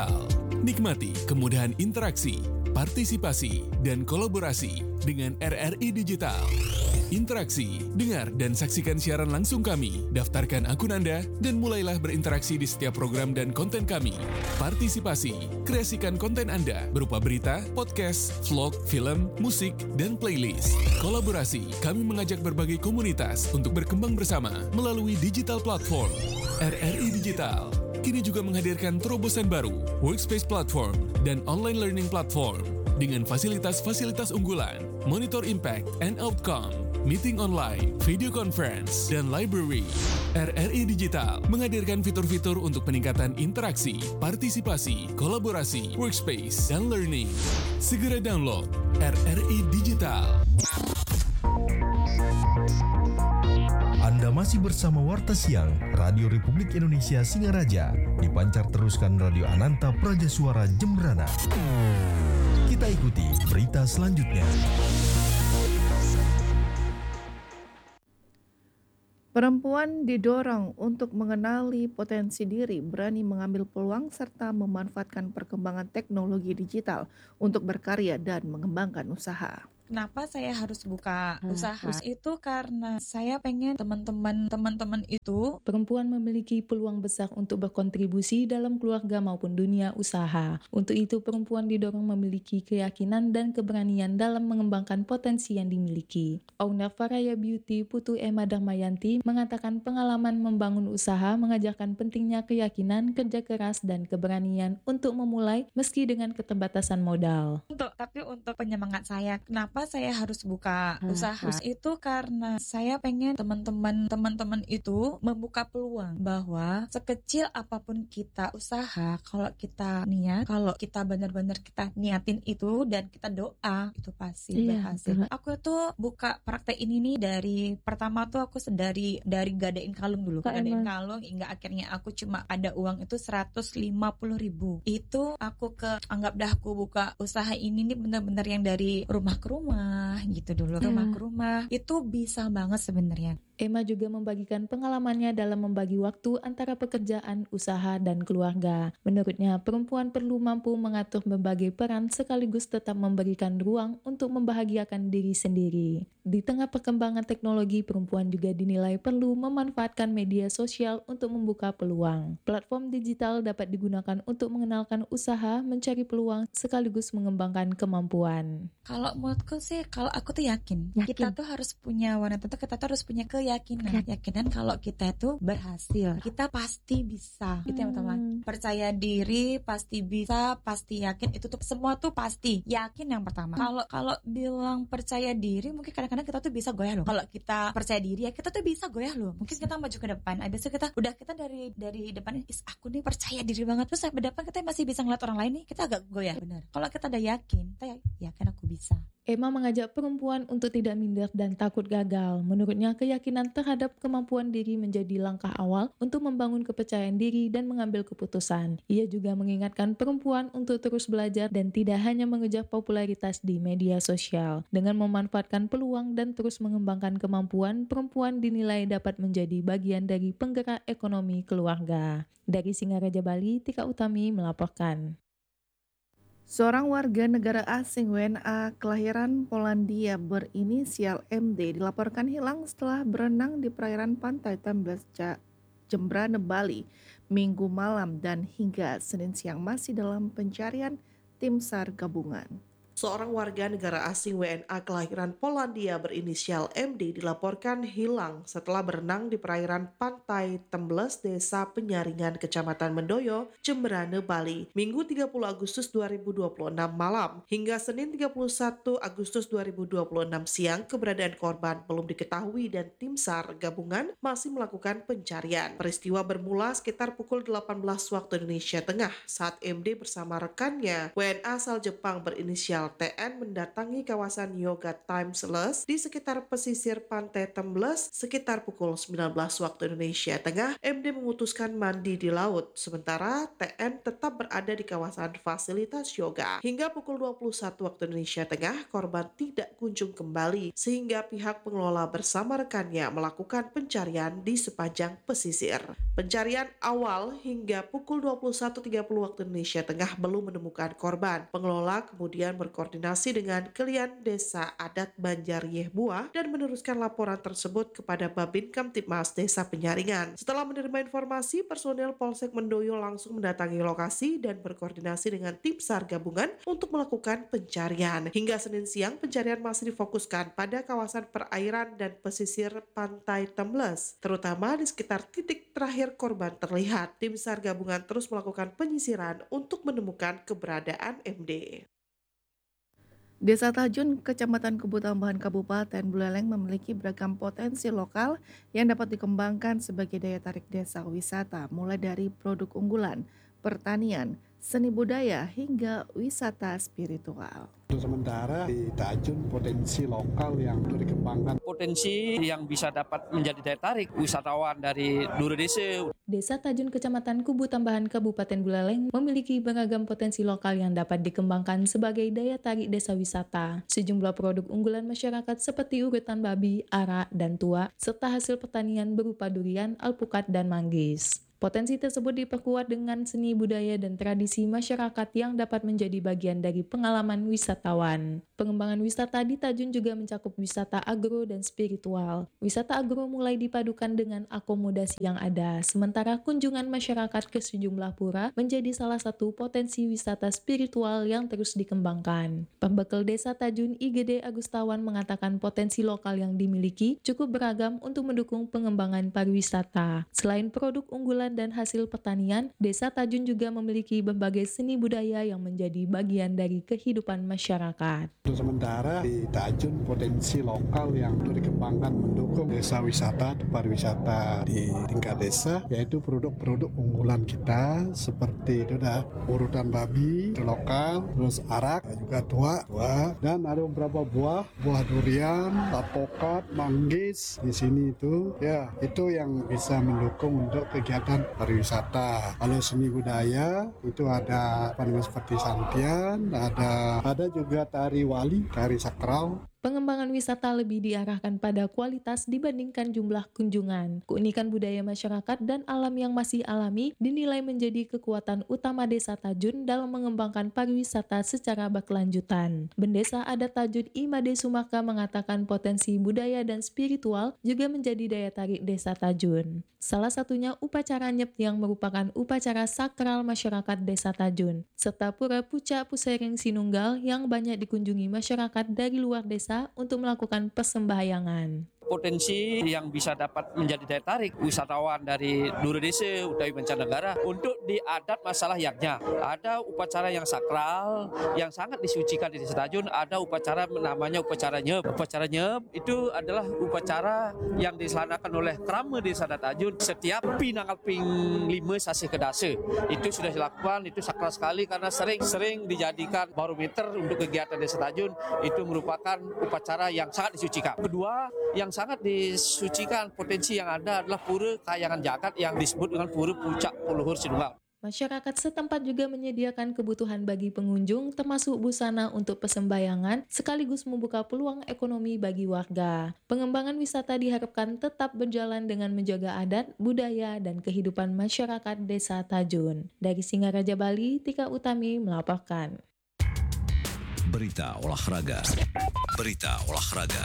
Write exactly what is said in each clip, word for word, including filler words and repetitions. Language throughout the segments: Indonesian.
Digital. Nikmati kemudahan interaksi, partisipasi, dan kolaborasi dengan R R I Digital. Interaksi, dengar dan saksikan siaran langsung kami, daftarkan akun Anda, dan mulailah berinteraksi di setiap program dan konten kami. Partisipasi, kreasikan konten Anda berupa berita, podcast, vlog, film, musik, dan playlist. Kolaborasi, kami mengajak berbagai komunitas untuk berkembang bersama melalui digital platform. R R I Digital kini juga menghadirkan terobosan baru, workspace platform, dan online learning platform dengan fasilitas-fasilitas unggulan, monitor impact and outcome, meeting online, video conference, dan library. R R I Digital menghadirkan fitur-fitur untuk peningkatan interaksi, partisipasi, kolaborasi, workspace, dan learning. Segera download R R I Digital. Anda masih bersama Warta Siang, Radio Republik Indonesia Singaraja, dipancar teruskan Radio Ananta Praja Suara Jembrana. Kita ikuti berita selanjutnya. Perempuan didorong untuk mengenali potensi diri, berani mengambil peluang, serta memanfaatkan perkembangan teknologi digital untuk berkarya dan mengembangkan usaha. Kenapa saya harus buka hmm. usaha? Itu karena saya pengen teman-teman teman-teman itu perempuan memiliki peluang besar untuk berkontribusi dalam keluarga maupun dunia usaha. Untuk itu perempuan didorong memiliki keyakinan dan keberanian dalam mengembangkan potensi yang dimiliki. Owner Faraya Beauty Putu Emma Darmayanti mengatakan pengalaman membangun usaha mengajarkan pentingnya keyakinan, kerja keras, dan keberanian untuk memulai meski dengan keterbatasan modal. Untuk tapi untuk penyemangat saya, kenapa saya harus buka hmm. usaha? Itu karena saya pengen teman-teman teman-teman itu membuka peluang bahwa sekecil apapun kita usaha, kalau kita niat, kalau kita benar-benar kita niatin itu dan kita doa, itu pasti iya, berhasil. Betul. Aku tuh buka praktek ini nih dari pertama tuh aku dari dari gadain kalung dulu, Kak, gadain emang. kalung hingga akhirnya aku cuma ada uang itu seratus lima puluh ribu. Itu aku ke anggap dah aku buka usaha ini nih benar-benar yang dari rumah ke rumah gitu dulu, hmm. rumah ke rumah. Itu bisa banget sebenarnya. Emma juga membagikan pengalamannya dalam membagi waktu antara pekerjaan, usaha, dan keluarga. Menurutnya, perempuan perlu mampu mengatur berbagai peran sekaligus tetap memberikan ruang untuk membahagiakan diri sendiri. Di tengah perkembangan teknologi, perempuan juga dinilai perlu memanfaatkan media sosial untuk membuka peluang. Platform digital dapat digunakan untuk mengenalkan usaha, mencari peluang, sekaligus mengembangkan kemampuan. Kalau menurutku sih, kalau aku tuh yakin, yakin. kita tuh harus punya wanita tuh kita tuh harus punya keyakinan, yakinan kalau kita itu berhasil, kita pasti bisa. Hmm. Itu yang pertama, percaya diri, pasti bisa, pasti yakin. Itu tuh semua tuh pasti yakin yang pertama. Kalau hmm. kalau bilang percaya diri, mungkin kadang-kadang kita tuh bisa goyah loh. Kalau kita percaya diri ya kita tuh bisa goyah loh. Mungkin kita maju ke depan, abis itu kita udah kita dari dari depan, is aku nih percaya diri banget. Terus sampai depan kita masih bisa ngeliat orang lain nih, kita agak goyah. Benar. Kalau kita udah yakin, kita yakin aku bisa. Emma mengajak perempuan untuk tidak minder dan takut gagal. Menurutnya, keyakinan terhadap kemampuan diri menjadi langkah awal untuk membangun kepercayaan diri dan mengambil keputusan. Ia juga mengingatkan perempuan untuk terus belajar dan tidak hanya mengejar popularitas di media sosial. Dengan memanfaatkan peluang dan terus mengembangkan kemampuan, perempuan dinilai dapat menjadi bagian dari penggerak ekonomi keluarga. Dari Singaraja, Bali, Tika Utami melaporkan. Seorang warga negara asing W N A kelahiran Polandia berinisial M D dilaporkan hilang setelah berenang di perairan pantai Tembes, Jembrana, Bali, Minggu malam dan hingga Senin siang masih dalam pencarian tim SAR gabungan. Seorang warga negara asing W N A kelahiran Polandia berinisial M D dilaporkan hilang setelah berenang di perairan pantai Tembles, Desa Penyaringan, Kecamatan Mendoyo, Jembrana, Bali, Minggu tiga puluh Agustus dua ribu dua puluh enam malam. Hingga Senin tiga puluh satu Agustus dua ribu dua puluh enam siang, keberadaan korban belum diketahui dan tim SAR gabungan masih melakukan pencarian. Peristiwa bermula sekitar pukul delapan belas waktu Indonesia Tengah saat M D bersama rekannya W N A asal Jepang berinisial T N mendatangi kawasan Yoga Timeless di sekitar pesisir pantai Tembles sekitar pukul sembilan belas waktu Indonesia Tengah. M D memutuskan mandi di laut, sementara T N tetap berada di kawasan fasilitas yoga. Hingga pukul dua puluh satu waktu Indonesia Tengah, korban tidak kunjung kembali, sehingga pihak pengelola bersama rekannya melakukan pencarian di sepanjang pesisir. Pencarian awal hingga pukul dua puluh satu tiga puluh waktu Indonesia Tengah belum menemukan korban. Pengelola kemudian berkoordinasi dengan Kelian Desa Adat Banjar Yehbua dan meneruskan laporan tersebut kepada Babin Kamtibmas Desa Penyaringan. Setelah menerima informasi, personel Polsek Mendoyo langsung mendatangi lokasi dan berkoordinasi dengan tim SAR gabungan untuk melakukan pencarian. Hingga Senin siang, pencarian masih difokuskan pada kawasan perairan dan pesisir pantai Tembles, terutama di sekitar titik terakhir korban terlihat. Tim SAR gabungan terus melakukan penyisiran untuk menemukan keberadaan M D. Desa Tajun, Kecamatan Kebutambahan Kabupaten Buleleng memiliki beragam potensi lokal yang dapat dikembangkan sebagai daya tarik desa wisata, mulai dari produk unggulan, pertanian, seni budaya, hingga wisata spiritual. Sementara di Tajun potensi lokal yang perlu dikembangkan. Potensi yang bisa dapat menjadi daya tarik wisatawan dari luar desa. Desa Tajun Kecamatan Kubu Tambahan Kabupaten Buleleng memiliki beragam potensi lokal yang dapat dikembangkan sebagai daya tarik desa wisata. Sejumlah produk unggulan masyarakat seperti urutan babi, arak, dan tua, serta hasil pertanian berupa durian, alpukat, dan manggis. Potensi tersebut diperkuat dengan seni budaya dan tradisi masyarakat yang dapat menjadi bagian dari pengalaman wisatawan. Pengembangan wisata di Tajun juga mencakup wisata agro dan spiritual. Wisata agro mulai dipadukan dengan akomodasi yang ada, sementara kunjungan masyarakat ke sejumlah pura menjadi salah satu potensi wisata spiritual yang terus dikembangkan. Pembekal Desa Tajun I G D Agustawan mengatakan potensi lokal yang dimiliki cukup beragam untuk mendukung pengembangan pariwisata. Selain produk unggulan dan hasil pertanian, Desa Tajun juga memiliki berbagai seni budaya yang menjadi bagian dari kehidupan masyarakat. Sementara di Tajun potensi lokal yang perlu dikembangkan mendukung desa wisata, pariwisata di tingkat desa, yaitu produk-produk unggulan kita seperti itu dah urutan babi itu lokal, terus arak juga tua, tua dan ada beberapa buah, buah durian, alpukat, manggis di sini itu, ya itu yang bisa mendukung untuk kegiatan pariwisata. Kalau seni budaya itu ada apa namanya seperti santian, ada ada juga tari wali, tari sakral. Pengembangan wisata lebih diarahkan pada kualitas dibandingkan jumlah kunjungan. Keunikan budaya masyarakat dan alam yang masih alami dinilai menjadi kekuatan utama Desa Tajun dalam mengembangkan pariwisata secara berkelanjutan. Bendesa Adat Tajun Imade Sumaka mengatakan potensi budaya dan spiritual juga menjadi daya tarik Desa Tajun. Salah satunya upacara Nyep yang merupakan upacara sakral masyarakat Desa Tajun, serta Pura Pucak Pusering Sinunggal yang banyak dikunjungi masyarakat dari luar desa untuk melakukan persembahyangan. Potensi yang bisa dapat menjadi daya tarik wisatawan dari luar desa utawi mancanegara untuk di adat masalah yaknya. Ada upacara yang sakral yang sangat disucikan di Desa Tajun, ada upacara namanya upacara Nyep. Upacara Nyep itu adalah upacara yang dilaksanakan oleh Krama Desa Tajun setiap pinanggal ping lima sasi kedase. Itu sudah dilakukan, itu sakral sekali karena sering-sering dijadikan barometer untuk kegiatan Desa Tajun. Itu merupakan upacara yang sangat disucikan. Kedua, yang sangat disucikan potensi yang ada adalah Pura Kayangan Jagat yang disebut dengan Pura Pucak Puluhur Sinunggal. Masyarakat setempat juga menyediakan kebutuhan bagi pengunjung termasuk busana untuk persembahyangan sekaligus membuka peluang ekonomi bagi warga. Pengembangan wisata diharapkan tetap berjalan dengan menjaga adat, budaya, dan kehidupan masyarakat Desa Tajun. Dari Singaraja, Bali, Tika Utami melaporkan. Berita olahraga. Berita olahraga.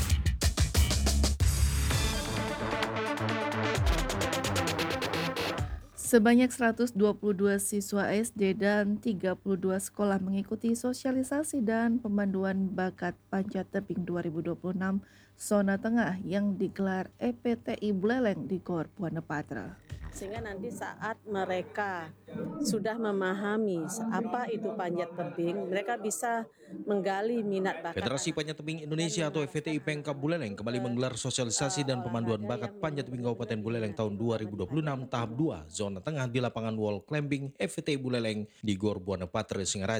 Sebanyak seratus dua puluh dua siswa S D dan tiga puluh dua sekolah mengikuti sosialisasi dan pemanduan bakat Panjat Tebing dua ribu dua puluh enam Zona Tengah yang digelar E P T I Buleleng di Gor Buana Patra. Sehingga nanti saat mereka sudah memahami apa itu panjat tebing, mereka bisa menggali minat bakat. Federasi Panjat Tebing Indonesia atau F T I Pemkab Buleleng kembali menggelar sosialisasi dan pemanduan bakat Panjat Tebing Kabupaten Buleleng tahun dua ribu dua puluh enam tahap dua Zona Tengah di lapangan wall climbing F T I Buleleng di Gor Buana Patra, Singaraja.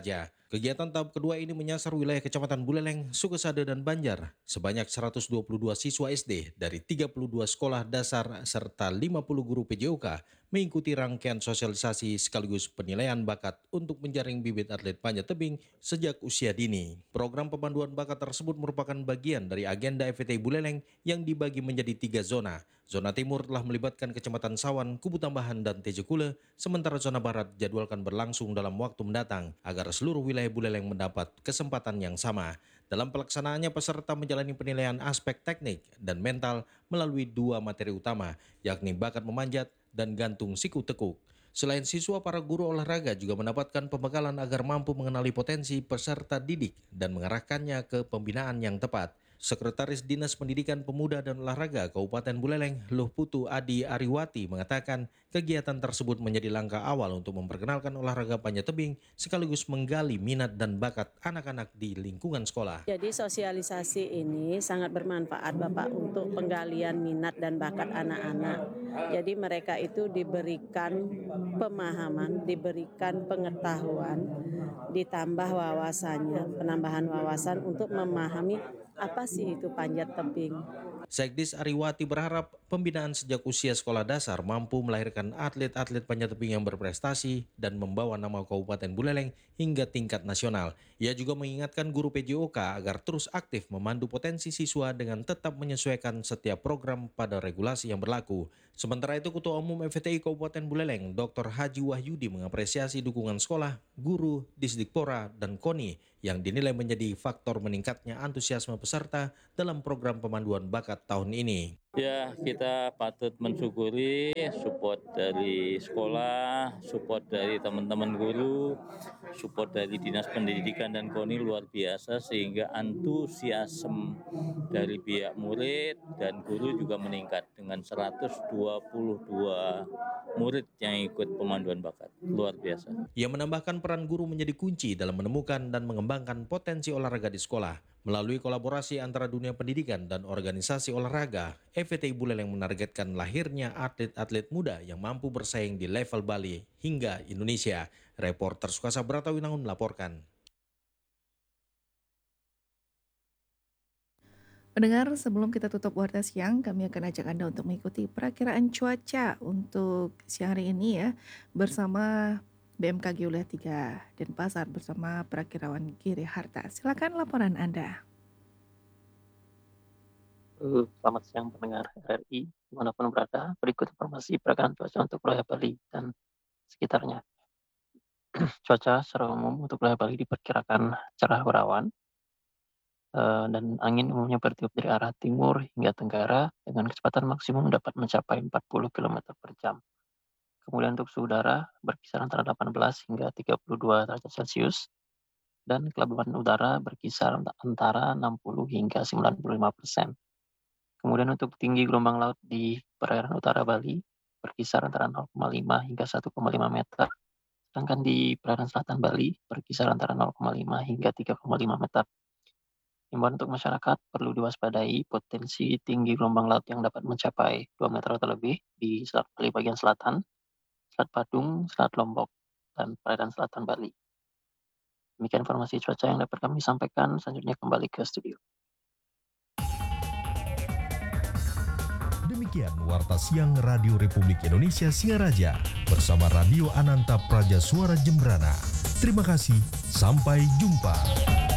Kegiatan tahap kedua ini menyasar wilayah Kecamatan Buleleng, Sukesade, dan Banjar. Sebanyak seratus dua puluh dua siswa S D dari tiga puluh dua sekolah dasar serta lima puluh guru P J O K mengikuti rangkaian sosialisasi sekaligus penilaian bakat untuk menjaring bibit atlet panjat tebing sejak usia dini. Program pemanduan bakat tersebut merupakan bagian dari agenda F V T I Buleleng yang dibagi menjadi tiga zona. Zona timur telah melibatkan Kecamatan Sawan, Kubu Tambahan, dan Tejekule, sementara zona barat jadwalkan berlangsung dalam waktu mendatang agar seluruh wilayah Buleleng mendapat kesempatan yang sama. Dalam pelaksanaannya, peserta menjalani penilaian aspek teknik dan mental melalui dua materi utama, yakni bakat memanjat dan gantung siku tekuk. Selain siswa, para guru olahraga juga mendapatkan pembekalan agar mampu mengenali potensi peserta didik dan mengarahkannya ke pembinaan yang tepat. Sekretaris Dinas Pendidikan Pemuda dan Olahraga Kabupaten Buleleng, Luh Putu Adi Ariwati, mengatakan kegiatan tersebut menjadi langkah awal untuk memperkenalkan olahraga panjat tebing sekaligus menggali minat dan bakat anak-anak di lingkungan sekolah. Jadi sosialisasi ini sangat bermanfaat Bapak untuk penggalian minat dan bakat anak-anak. Jadi mereka itu diberikan pemahaman, diberikan pengetahuan, ditambah wawasannya, penambahan wawasan untuk memahami apa sih itu panjat tebing. Sekdis Ariwati berharap pembinaan sejak usia sekolah dasar mampu melahirkan atlet-atlet panjat tebing yang berprestasi dan membawa nama Kabupaten Buleleng hingga tingkat nasional. Ia juga mengingatkan guru P J O K agar terus aktif memandu potensi siswa dengan tetap menyesuaikan setiap program pada regulasi yang berlaku. Sementara itu, Ketua Umum F V T I Kabupaten Buleleng, Doktor Haji Wahyudi, mengapresiasi dukungan sekolah, guru, Disdikpora, dan KONI yang dinilai menjadi faktor meningkatnya antusiasme peserta dalam program pemanduan bakat tahun ini. Ya, kita patut mensyukuri support dari sekolah, support dari teman-teman guru, support dari Dinas Pendidikan dan KONI luar biasa sehingga antusiasme dari pihak murid dan guru juga meningkat dengan seratus dua puluh dua murid yang ikut pemanduan bakat. Luar biasa. Ia menambahkan peran guru menjadi kunci dalam menemukan dan mengembangkan potensi olahraga di sekolah. Melalui kolaborasi antara dunia pendidikan dan organisasi olahraga, F V T I Buleleng menargetkan lahirnya atlet-atlet muda yang mampu bersaing di level Bali hingga Indonesia. Reporter Sukasa Bratawinangun melaporkan. Pendengar, sebelum kita tutup Warta Siang, kami akan ajak Anda untuk mengikuti perakiraan cuaca untuk siang hari ini ya, bersama B M K G Wilayah tiga Denpasar bersama Perakirawan Giri Harta. Silakan laporan Anda. Selamat siang pendengar R R I, dimanapun berada. Berikut informasi perakiraan cuaca untuk wilayah Bali dan sekitarnya. Cuaca secara umum untuk wilayah Bali diperkirakan cerah berawan, dan angin umumnya bertiup dari arah timur hingga tenggara dengan kecepatan maksimum dapat mencapai empat puluh kilometer per jam. Kemudian untuk suhu udara berkisar antara delapan belas hingga tiga puluh dua derajat Celcius dan kelabuan udara berkisar antara enam puluh hingga sembilan puluh lima persen. Kemudian untuk tinggi gelombang laut di perairan utara Bali berkisar antara nol koma lima hingga satu koma lima meter. Sedangkan di perairan selatan Bali berkisar antara nol koma lima hingga tiga koma lima meter. Himbauan untuk masyarakat perlu diwaspadai potensi tinggi gelombang laut yang dapat mencapai dua meter atau lebih di Selat Bali bagian selatan, Selat Badung, Selat Lombok, dan perairan selatan Bali. Demikian informasi cuaca yang dapat kami sampaikan. Selanjutnya kembali ke studio. Demikian Warta Siang Radio Republik Indonesia Singaraja bersama Radio Ananta Praja Suara Jembrana. Terima kasih, sampai jumpa.